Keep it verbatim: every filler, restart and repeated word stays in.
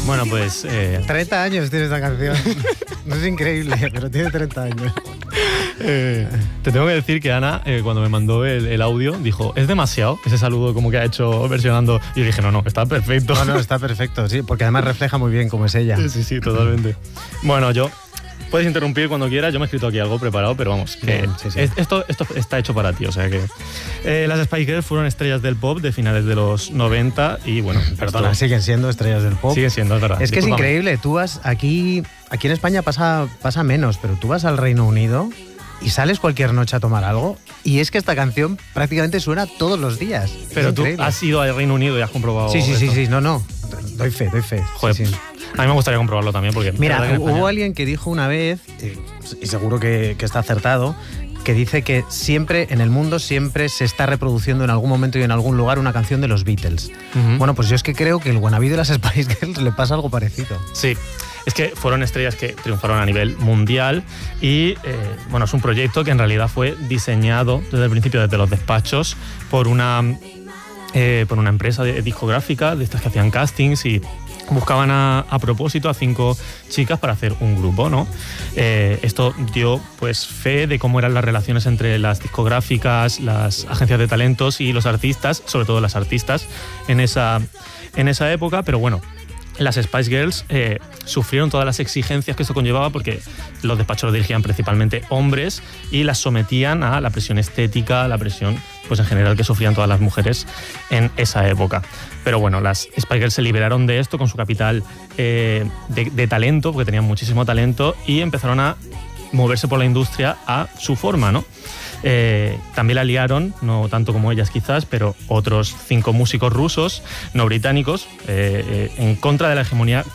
Bueno, pues... Eh... treinta años tiene esta canción. No es increíble, pero tiene treinta años. Eh, te tengo que decir que Ana, eh, cuando me mandó el, el audio, dijo, ¿es demasiado ese saludo como que ha hecho versionando? Y yo dije, no, no, está perfecto. No, no, está perfecto, sí, porque además refleja muy bien cómo es ella. Sí, sí, totalmente. Bueno, yo... Puedes interrumpir cuando quieras, yo me he escrito aquí algo preparado, pero vamos, que Bien, sí, sí. Esto, esto está hecho para ti, o sea que... Eh, las Spice Girls fueron estrellas del pop de finales de los noventa y bueno... Perdona, esto, siguen siendo estrellas del pop. Siguen siendo, es verdad. Es que discúlpame. es increíble, tú vas aquí... Aquí en España pasa, pasa menos, pero tú vas al Reino Unido y sales cualquier noche a tomar algo y es que esta canción prácticamente suena todos los días. Pero es tú increíble. has ido al Reino Unido y has comprobado Sí, sí, sí, esto. sí, no, no, doy fe, doy fe. Joder, sí, sí. a mí me gustaría comprobarlo también porque... Mira, en hubo España... alguien que dijo una vez, y seguro que, que está acertado, que dice que siempre, en el mundo, siempre se está reproduciendo en algún momento y en algún lugar una canción de los Beatles. Uh-huh. Bueno, pues yo es que creo que el Wannabe de las Spice Girls le pasa algo parecido. Sí, es que fueron estrellas que triunfaron a nivel mundial y, eh, bueno, es un proyecto que en realidad fue diseñado desde el principio, desde los despachos, por una, eh, por una empresa de, discográfica, de estas que hacían castings y buscaban a, a propósito a cinco chicas para hacer un grupo, ¿no? Eh, esto dio pues fe de cómo eran las relaciones entre las discográficas, las agencias de talentos y los artistas, sobre todo las artistas, en esa, en esa época, pero bueno, las Spice Girls eh, sufrieron todas las exigencias que esto conllevaba porque los despachos los dirigían principalmente hombres y las sometían a la presión estética, la presión pues en general que sufrían todas las mujeres en esa época. Pero bueno, las Spice Girls se liberaron de esto con su capital eh, de, de talento, porque tenían muchísimo talento, y empezaron a moverse por la industria a su forma, ¿no? Eh, también la liaron, no tanto como ellas quizás, pero otros cinco músicos rusos, no británicos, eh, eh, en contra de la hegemonía